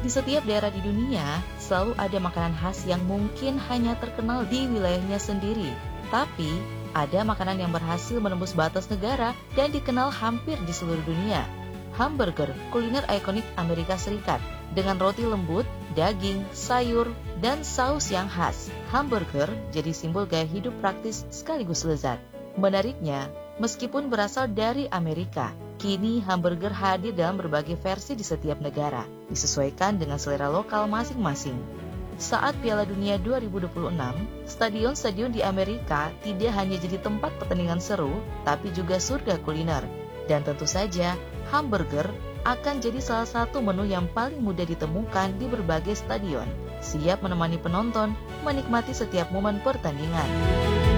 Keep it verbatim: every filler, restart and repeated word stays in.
Di setiap daerah di dunia, selalu ada makanan khas yang mungkin hanya terkenal di wilayahnya sendiri. Tapi, ada makanan yang berhasil menembus batas negara dan dikenal hampir di seluruh dunia. Hamburger, kuliner ikonik Amerika Serikat. Dengan roti lembut, daging, sayur, dan saus yang khas, hamburger jadi simbol gaya hidup praktis sekaligus lezat. Menariknya, meskipun berasal dari Amerika, kini hamburger hadir dalam berbagai versi di setiap negara, disesuaikan dengan selera lokal masing-masing. Saat Piala Dunia dua ribu dua puluh enam, stadion-stadion di Amerika tidak hanya jadi tempat pertandingan seru, tapi juga surga kuliner. Dan tentu saja, hamburger akan jadi salah satu menu yang paling mudah ditemukan di berbagai stadion, siap menemani penonton menikmati setiap momen pertandingan.